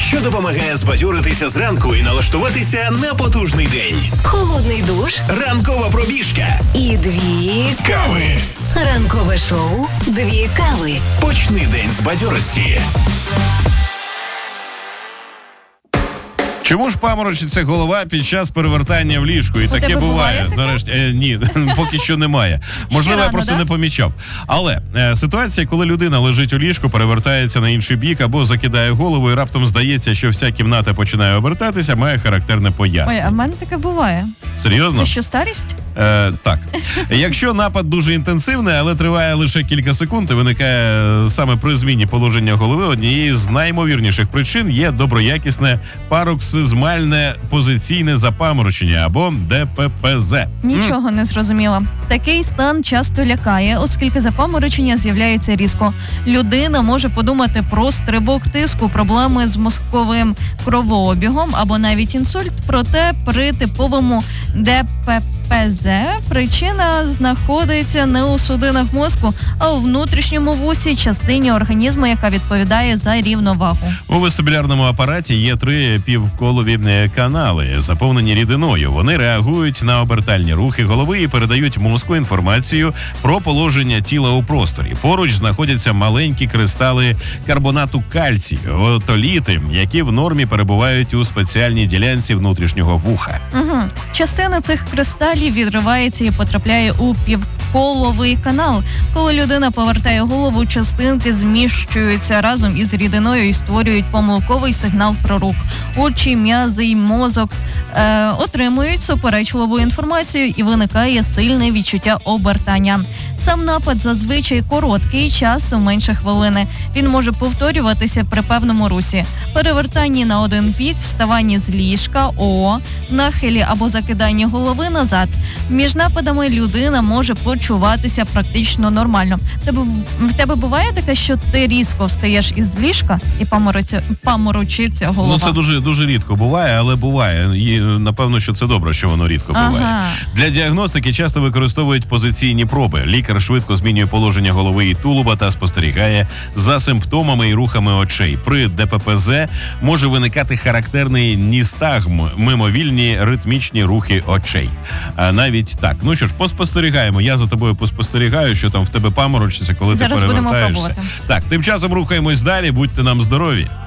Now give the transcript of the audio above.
що допомагає збадьоритися зранку і налаштуватися на потужний день. Холодний душ. Ранкова пробіжка. І 2 Кави. Ранкове шоу «2 кави». Почни день з бадьорості. Чому ж паморочиться голова під час перевертання в ліжку? І таке тебе буває. буває таке? Нарешті, ні, поки що немає. Можливо, я рано, просто да? не помічав. Але ситуація, коли людина лежить у ліжку, перевертається на інший бік або закидає голову і раптом здається, що вся кімната починає обертатися, має характерне Ой, пояснення. а в мене таке буває. Серйозно? Це що, старість? Так. Якщо напад дуже інтенсивний, але триває лише кілька секунд і виникає саме при зміні положення голови, однією з наймовірніших причин є доброякісне пароксизмальне позиційне запаморочення або ДППЗ. Нічого не зрозуміла. Такий стан часто лякає, оскільки запаморочення з'являється різко. Людина може подумати про стрибок тиску, проблеми з мозковим кровообігом або навіть інсульт. Проте при типовому ДППЗ причина знаходиться не у судинах мозку, а у внутрішньому вусі, частині організму, яка відповідає за рівновагу. У вестибулярному апараті є 3 півколові канали, заповнені рідиною. Вони реагують на обертальні рухи голови і передають мозку інформацію про положення тіла у просторі. Поруч знаходяться маленькі кристали карбонату кальцію, отоліти, які в нормі перебувають у спеціальній ділянці внутрішнього вуха. Угу. Частина цих кристалів відривається і потрапляє у півколовий канал. Коли людина повертає голову, частинки зміщуються разом із рідиною і створюють помилковий сигнал про рух. Очі, м'язи й мозок отримують суперечливу інформацію і виникає сильне відчуття обертання. Сам напад зазвичай короткий, часто менше хвилини. Він може повторюватися при певному русі. Перевертанні на один бік, вставанні з ліжка, нахилі або закиданні голови назад. Між нападами людина може почуватися практично нормально. В тебе буває таке, що ти різко встаєш із ліжка і паморочиться голова? Ну, це дуже рідко буває, але буває. І напевно, що це добре, що воно рідко буває. Для діагностики часто використовують позиційні проби. Лікар швидко змінює положення голови і тулуба та спостерігає за симптомами і рухами очей. При ДППЗ може виникати характерний ністагм, мимовільні ритмічні рухи очей. А навіть так. Ну що ж, поспостерігаємо. Я за тобою поспостерігаю, що там в тебе паморочиться, коли Зараз ти перевертаєшся. будемо пробувати. Так, тим часом рухаємось далі. Будьте нам здорові.